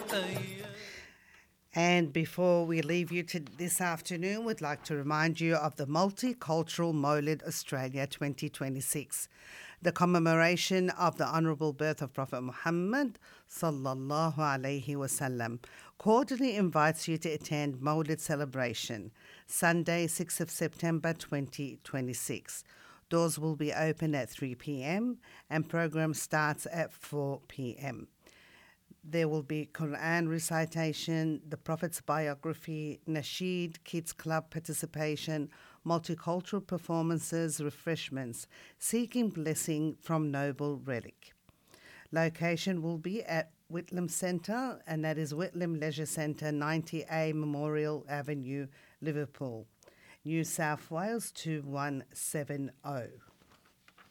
And before we leave you to this afternoon, we'd like to remind you of the Multicultural Mawlid Australia 2026, the commemoration of the honourable birth of Prophet Muhammad sallallahu alaihi wasallam. Cordially invites you to attend Mawlid celebration, Sunday, 6th of September 2026. Doors will be open at 3 p.m. and program starts at 4 p.m. There will be Quran recitation, the Prophet's biography, Nasheed, Kids Club participation, multicultural performances, refreshments, seeking blessing from Noble Relic. Location will be at Whitlam Centre, and that is Whitlam Leisure Centre, 90A Memorial Avenue, Liverpool, New South Wales 2170.